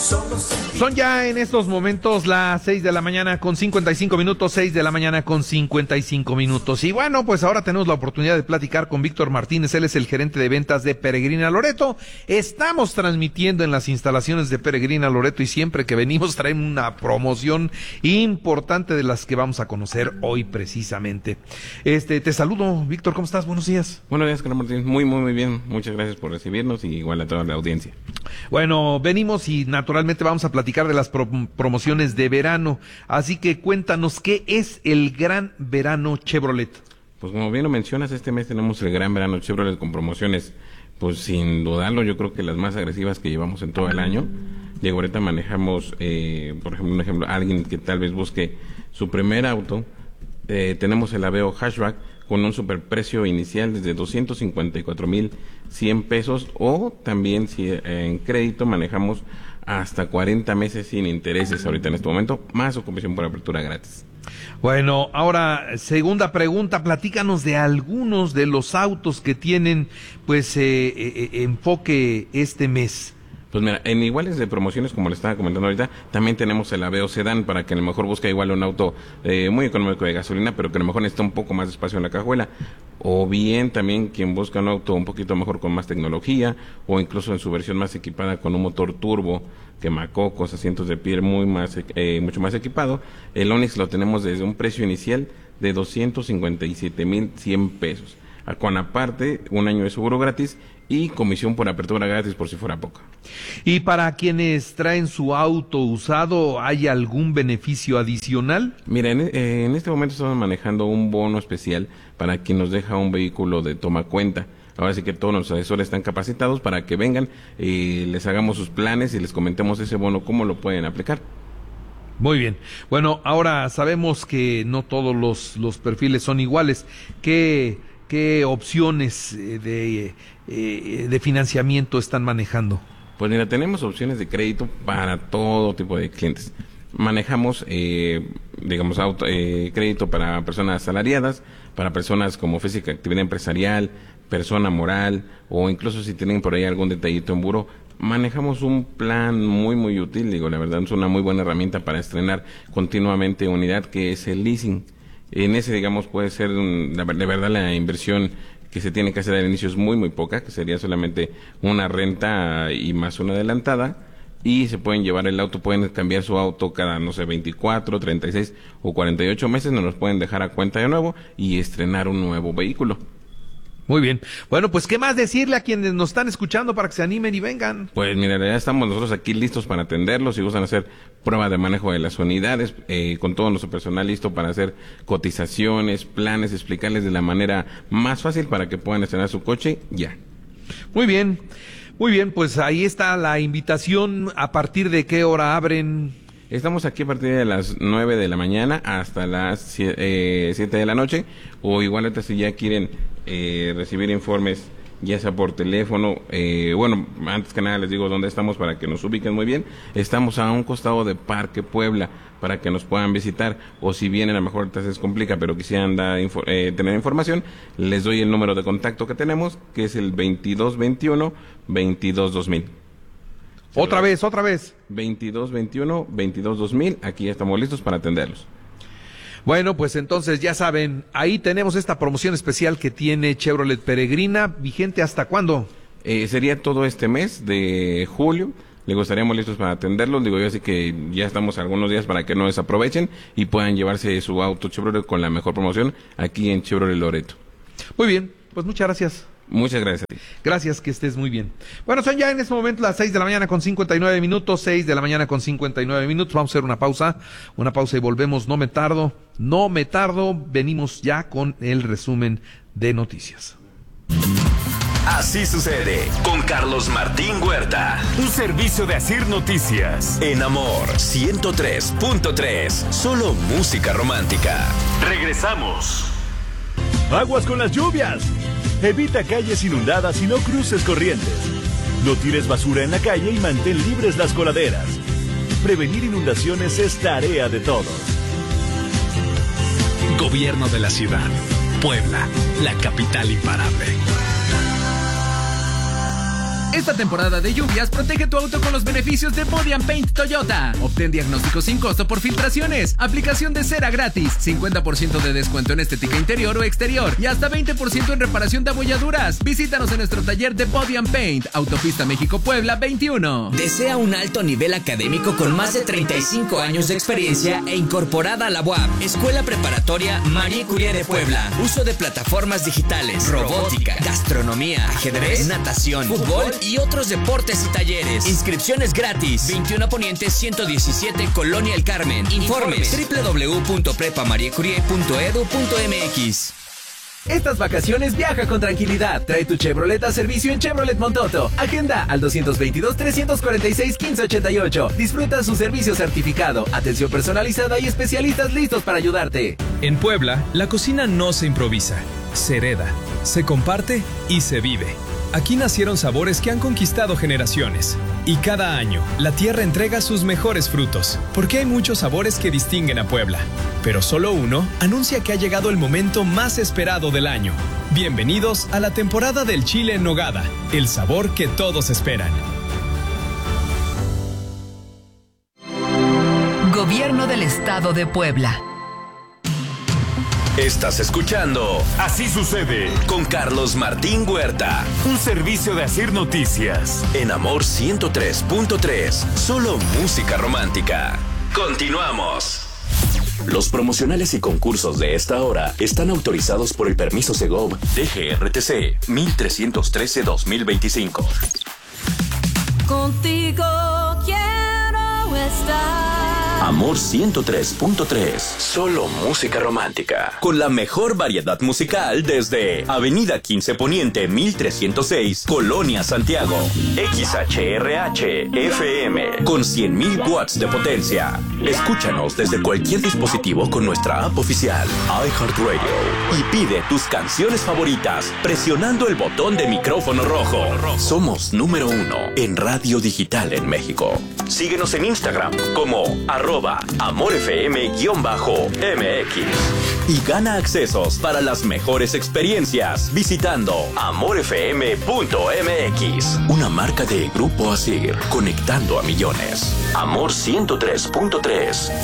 Son ya en estos momentos las 6 de la mañana con 55 minutos, 6 de la mañana con 55 minutos. Y bueno, pues ahora tenemos la oportunidad de platicar con Víctor Martínez, él es el gerente de ventas de Peregrina Loreto. Estamos transmitiendo en las instalaciones de Peregrina Loreto y siempre que venimos traen una promoción importante de las que vamos a conocer hoy precisamente. Te saludo, Víctor, ¿cómo estás? Buenos días. Buenos días, Carlos Martín. Muy bien. Muchas gracias por recibirnos y igual a toda la audiencia. Bueno, venimos y naturalmente vamos a platicar de las promociones de verano. Así que cuéntanos, ¿qué es el Gran Verano Chevrolet? Pues como bien lo mencionas, este mes tenemos el Gran Verano Chevrolet con promociones, pues sin dudarlo, yo creo que las más agresivas que llevamos en todo el año. Diego, ahorita manejamos, por ejemplo, un ejemplo, alguien que tal vez busque su primer auto, tenemos el Aveo Hatchback con un superprecio inicial desde 254,100 pesos, o también si en crédito manejamos hasta 40 meses sin intereses ahorita en este momento, más su comisión por apertura gratis. Bueno, ahora, segunda pregunta, platícanos de algunos de los autos que tienen, pues, enfoque este mes. Pues mira, en iguales de promociones, como le estaba comentando ahorita, también tenemos el Aveo Sedán para que a lo mejor busque igual un auto muy económico de gasolina, pero que a lo mejor necesita un poco más de espacio en la cajuela. O bien también quien busca un auto un poquito mejor con más tecnología, o incluso en su versión más equipada con un motor turbo, quemacocos, asientos de piel mucho más equipado. El Onix lo tenemos desde un precio inicial de 257,100 pesos. Con aparte, un año de seguro gratis y comisión por apertura gratis por si fuera poca. ¿Y para quienes traen su auto usado, hay algún beneficio adicional? Mira, en este momento estamos manejando un bono especial para quien nos deja un vehículo de toma cuenta. Ahora sí que todos los asesores están capacitados para que vengan y les hagamos sus planes y les comentemos ese bono, cómo lo pueden aplicar. Muy bien. Bueno, ahora sabemos que no todos los perfiles son iguales. ¿Qué opciones de financiamiento están manejando? Pues mira, tenemos opciones de crédito para todo tipo de clientes. Manejamos, crédito para personas asalariadas, para personas como física, actividad empresarial, persona moral, o incluso si tienen por ahí algún detallito en buró. Manejamos un plan muy útil, la verdad es una muy buena herramienta para estrenar continuamente unidad, que es el leasing. En ese, puede ser, de verdad, la inversión que se tiene que hacer al inicio es muy poca, que sería solamente una renta y más una adelantada, y se pueden llevar el auto, pueden cambiar su auto cada, 24, 36 o 48 meses, nos los pueden dejar a cuenta de nuevo y estrenar un nuevo vehículo. Muy bien. Bueno, pues, ¿qué más decirle a quienes nos están escuchando para que se animen y vengan? Pues mira, ya estamos nosotros aquí listos para atenderlos. Si gustan hacer prueba de manejo de las unidades, con todo nuestro personal listo para hacer cotizaciones, planes, explicarles de la manera más fácil para que puedan estrenar su coche ya. Muy bien, pues ahí está la invitación. ¿A partir de qué hora abren? Estamos aquí a partir de las 9 de la mañana hasta las 7 de la noche, o igual si ya quieren recibir informes, ya sea por teléfono, antes que nada les digo dónde estamos para que nos ubiquen muy bien. Estamos a un costado de Parque Puebla para que nos puedan visitar, o si bien a lo mejor se les complica pero quisieran tener información, les doy el número de contacto que tenemos, que es el 2221-222000. Otra vez. 2221-222000, aquí ya estamos listos para atenderlos. Bueno, pues entonces ya saben, ahí tenemos esta promoción especial que tiene Chevrolet Peregrina, vigente ¿hasta cuándo? Sería todo este mes de julio. Estaríamos listos para atenderlos. Yo así que ya estamos algunos días para que no desaprovechen y puedan llevarse su auto Chevrolet con la mejor promoción aquí en Chevrolet Loreto. Muy bien, pues muchas gracias. Muchas gracias a ti. Gracias, que estés muy bien. Bueno, son ya en este momento las 6 de la mañana con 59 minutos, 6 de la mañana con 59 minutos. Vamos a hacer una pausa y volvemos. No me tardo, venimos ya con el resumen de noticias. Así sucede con Carlos Martín Huerta. Un servicio de Asir Noticias. En Amor 103.3, solo música romántica. Regresamos. Aguas con las lluvias. Evita calles inundadas y no cruces corrientes. No tires basura en la calle y mantén libres las coladeras. Prevenir inundaciones es tarea de todos. Gobierno de la ciudad. Puebla, la capital imparable. Esta temporada de lluvias, protege tu auto con los beneficios de Body and Paint Toyota. Obtén diagnóstico sin costo por filtraciones, aplicación de cera gratis, 50% de descuento en estética interior o exterior y hasta 20% en reparación de abolladuras. Visítanos en nuestro taller de Body and Paint, Autopista México-Puebla 21. ¿Desea un alto nivel académico con más de 35 años de experiencia e incorporada a la UAP? Escuela Preparatoria Marie Curie de Puebla. Uso de plataformas digitales, robótica, gastronomía, ajedrez, natación, fútbol y otros deportes y talleres. Inscripciones gratis. 21 Poniente 117, Colonia El Carmen. Informes www.prepamariecurie.edu.mx. Estas vacaciones viaja con tranquilidad. Trae tu Chevrolet a servicio en Chevrolet Montoto. Agenda al 222-346-1588. Disfruta su servicio certificado, atención personalizada y especialistas listos para ayudarte. En Puebla, la cocina no se improvisa, se hereda, se comparte y se vive. Aquí nacieron sabores que han conquistado generaciones. Y cada año, la tierra entrega sus mejores frutos, porque hay muchos sabores que distinguen a Puebla. Pero solo uno anuncia que ha llegado el momento más esperado del año. Bienvenidos a la temporada del chile en nogada, el sabor que todos esperan. Gobierno del Estado de Puebla. Estás escuchando Así sucede con Carlos Martín Huerta un servicio de Asir Noticias. en Amor 103.3. Solo música romántica. Continuamos. Los promocionales y concursos de esta hora están autorizados por el permiso Segov DGRTC 1313-2025. Contigo quiero estar. Amor 103.3. Solo música romántica. Con la mejor variedad musical desde Avenida 15 Poniente 1306, Colonia Santiago. XHRH FM con 100.000 watts de potencia. Escúchanos desde cualquier dispositivo con nuestra app oficial iHeartRadio y pide tus canciones favoritas presionando el botón de micrófono rojo. Somos número 1 en radio digital en México. Síguenos en Instagram como @AmorFM_MX y gana accesos para las mejores experiencias visitando amorfm.mx. Una marca de Grupo Asir, conectando a millones. Amor 103.3.